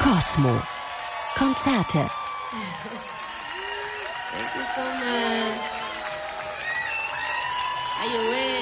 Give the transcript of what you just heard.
Cosmo. Konzerte. Thank you so much. Are you with?